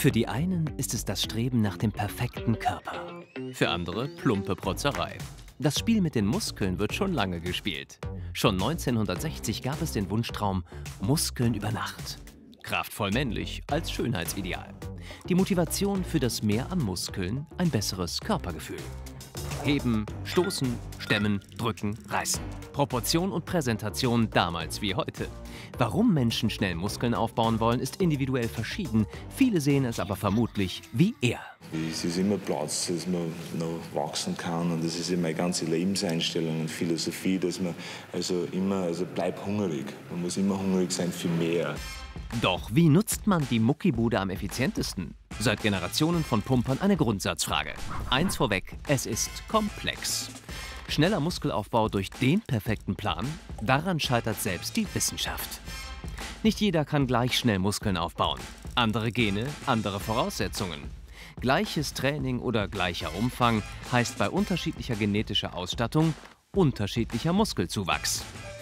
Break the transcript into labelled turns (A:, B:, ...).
A: Für die einen ist es das Streben nach dem perfekten Körper. Für andere plumpe Protzerei. Das Spiel mit den Muskeln wird schon lange gespielt. Schon 1960 gab es den Wunschtraum Muskeln über Nacht. Kraftvoll männlich als Schönheitsideal. Die Motivation für das Mehr an Muskeln, ein besseres Körpergefühl. Heben, stoßen, stemmen, drücken, reißen. Proportion und Präsentation damals wie heute. Warum Menschen schnell Muskeln aufbauen wollen, ist individuell verschieden. Viele sehen es aber vermutlich wie er.
B: Es ist immer Platz, dass man noch wachsen kann, und das ist ja meine ganze Lebenseinstellung und Philosophie, dass man bleib hungrig. Man muss immer hungrig sein für mehr.
A: Doch wie nutzt man die Muckibude am effizientesten? Seit Generationen von Pumpern eine Grundsatzfrage. Eins vorweg, es ist komplex. Schneller Muskelaufbau durch den perfekten Plan? Daran scheitert selbst die Wissenschaft. Nicht jeder kann gleich schnell Muskeln aufbauen. Andere Gene, andere Voraussetzungen. Gleiches Training oder gleicher Umfang heißt bei unterschiedlicher genetischer Ausstattung unterschiedlicher Muskelzuwachs.